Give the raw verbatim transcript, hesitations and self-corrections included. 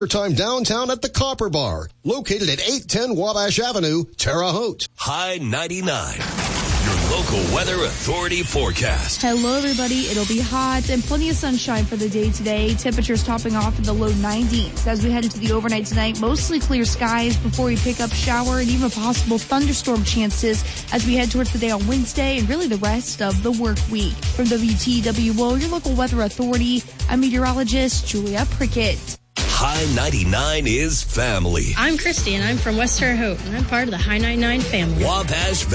Time downtown at the Copper Bar, located at eight ten Wabash Avenue, Terre Haute. High ninety-nine, your local weather authority forecast. Hello, everybody. It'll be hot and plenty of sunshine for the day today. Temperatures topping off in the low nineties. As we head into the overnight tonight, mostly clear skies before we pick up shower and even possible thunderstorm chances as we head towards the day on Wednesday and really the rest of the work week. From W T W O, your local weather authority, I'm meteorologist Julia Prickett. High ninety-nine is family. I'm Christy, and I'm from West Terre Haute, and I'm part of the High ninety-nine family. Wabash